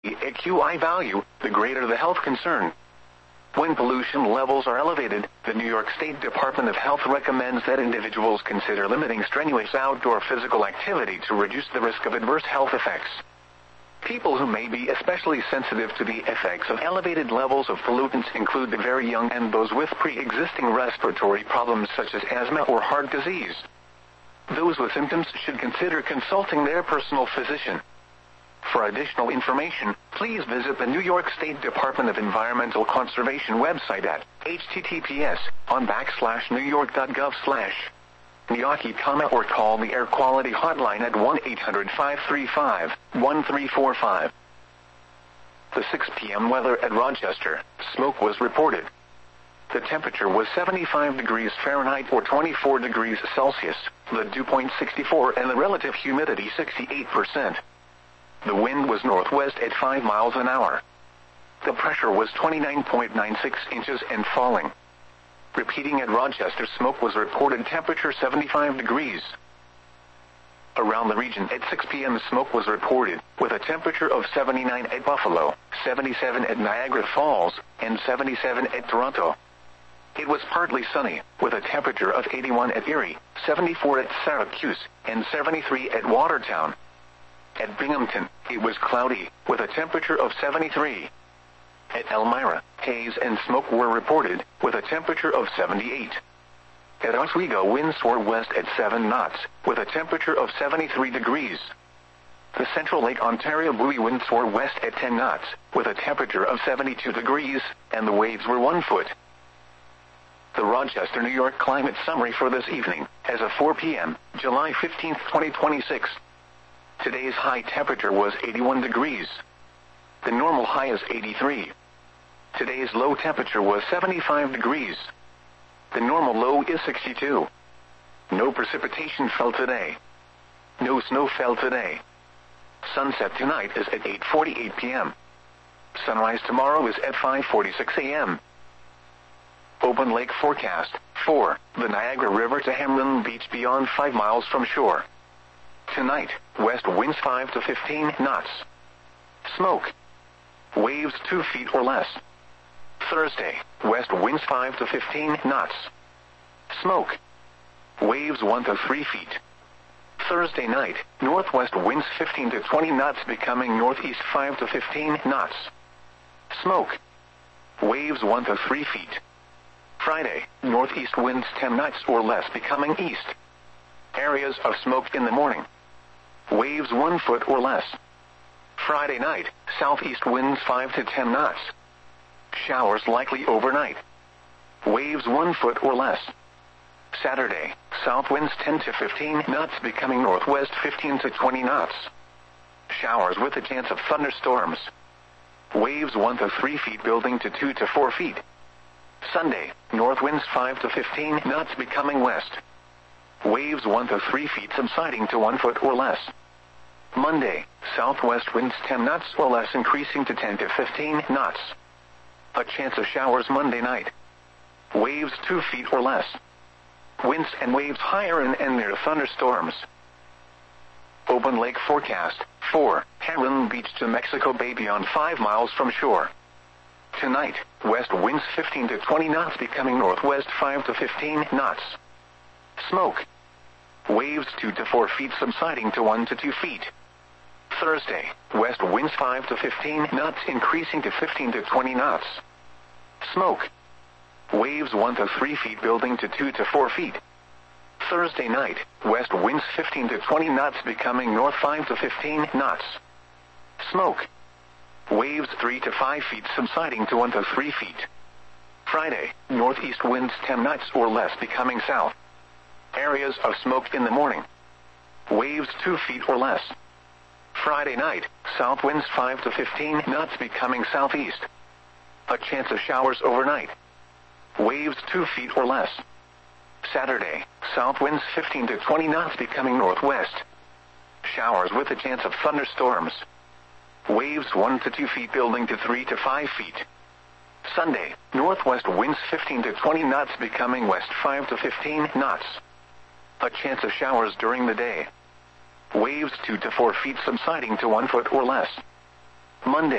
AQI value, the greater the health concern. When pollution levels are elevated, the New York State Department of Health recommends that individuals consider limiting strenuous outdoor physical activity to reduce the risk of adverse health effects. People who may be especially sensitive to the effects of elevated levels of pollutants include the very young and those with pre-existing respiratory problems such as asthma or heart disease. Those with symptoms should consider consulting their personal physician. For additional information, please visit the New York State Department of Environmental Conservation website at https://newyork.gov/NYAKI, or call the Air Quality Hotline at 1-800-535-1345. The 6 p.m. weather at Rochester, smoke was reported. The temperature was 75 degrees Fahrenheit or 24 degrees Celsius, the dew point 64 and the relative humidity 68%. The wind was northwest at 5 miles an hour. The pressure was 29.96 inches and falling. Repeating at Rochester, smoke was reported, temperature 75 degrees. Around the region at 6 p.m. smoke was reported, with a temperature of 79 at Buffalo, 77 at Niagara Falls, and 77 at Toronto. It was partly sunny, with a temperature of 81 at Erie, 74 at Syracuse, and 73 at Watertown. At Binghamton, it was cloudy, with a temperature of 73. At Elmira, haze and smoke were reported, with a temperature of 78. At Oswego, winds soared west at 7 knots, with a temperature of 73 degrees. The Central Lake Ontario buoy winds soared west at 10 knots, with a temperature of 72 degrees, and the waves were 1 foot. The Rochester, New York climate summary for this evening, as of 4 p.m., July 15, 2026. Today's high temperature was 81 degrees. The normal high is 83. Today's low temperature was 75 degrees. The normal low is 62. No precipitation fell today. No snow fell today. Sunset tonight is at 8:48 p.m. Sunrise tomorrow is at 5:46 a.m. Open lake forecast. 4. The Niagara River to Hamlin Beach beyond 5 miles from shore. Tonight, west winds 5 to 15 knots. Smoke. Waves 2 feet or less. Thursday, west winds 5 to 15 knots. Smoke. Waves 1 to 3 feet. Thursday night, northwest winds 15 to 20 knots becoming northeast 5 to 15 knots. Smoke. Waves 1 to 3 feet. Friday, northeast winds 10 knots or less becoming east. Areas of smoke in the morning. Waves 1 foot or less. Friday night, southeast winds 5 to 10 knots. Showers likely overnight. Waves 1 foot or less. Saturday, south winds 10 to 15 knots becoming northwest 15 to 20 knots. Showers with a chance of thunderstorms. Waves 1 to 3 feet building to 2 to 4 feet. Sunday, north winds 5 to 15 knots becoming west. Waves 1 to 3 feet subsiding to 1 foot or less. Monday, southwest winds 10 knots or less increasing to 10 to 15 knots. A chance of showers Monday night. Waves 2 feet or less. Winds and waves higher and near thunderstorms. Open lake forecast. 4. Hamlin Beach to Mexico Bay beyond 5 miles from shore. Tonight, west winds 15 to 20 knots becoming northwest 5 to 15 knots. Smoke. Waves 2 to 4 feet subsiding to 1 to 2 feet. Thursday, west winds 5 to 15 knots increasing to 15 to 20 knots. Smoke. Waves 1 to 3 feet building to 2 to 4 feet. Thursday night, west winds 15 to 20 knots becoming north 5 to 15 knots. Smoke. Waves 3 to 5 feet subsiding to 1 to 3 feet. Friday, northeast winds 10 knots or less becoming south. Areas of smoke in the morning. Waves 2 feet or less. Friday night, south winds 5 to 15 knots becoming southeast. A chance of showers overnight. Waves 2 feet or less. Saturday, south winds 15 to 20 knots becoming northwest. Showers with a chance of thunderstorms. Waves 1 to 2 feet building to 3 to 5 feet. Sunday, northwest winds 15 to 20 knots becoming west 5 to 15 knots. A chance of showers during the day. Waves 2 to 4 feet subsiding to 1 foot or less. Monday.